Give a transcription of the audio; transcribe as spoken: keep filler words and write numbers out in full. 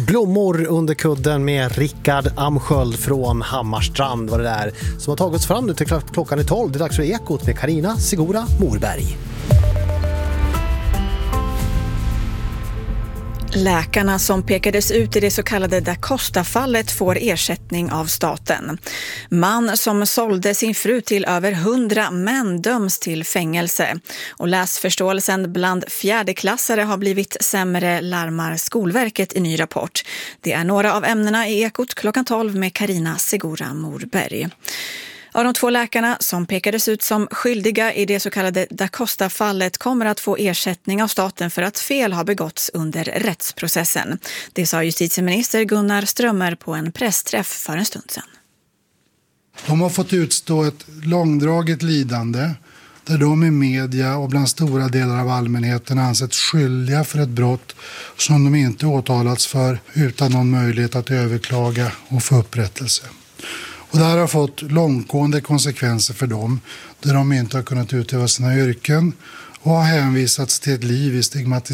Blommor under kudden med Rickard Amsköld från Hammarstrand var det där som har tagits fram nu till klockan är tolv. Det är dags för Ekot med Carina Segura Morberg. Läkarna som pekades ut i det så kallade Da Costa-fallet får ersättning av staten. Man som sålde sin fru till över hundra män döms till fängelse. Och läsförståelsen bland fjärdeklassare har blivit sämre, larmar Skolverket i ny rapport. Det är några av ämnena i Ekot klockan tolv med Carina Segura Morberg. Av de två läkarna som pekades ut som skyldiga i det så kallade Da Costa-fallet kommer att få ersättning av staten för att fel har begåtts under rättsprocessen. Det sa justitieminister Gunnar Strömmer på en pressträff för en stund sedan. De har fått utstå ett långdraget lidande där de i media och bland stora delar av allmänheten ansetts skyldiga för ett brott som de inte åtalats för utan någon möjlighet att överklaga och få upprättelse. Och det här har fått långtgående konsekvenser för dem där de inte har kunnat utöva sina yrken och har hänvisats till ett liv i stigmatisering.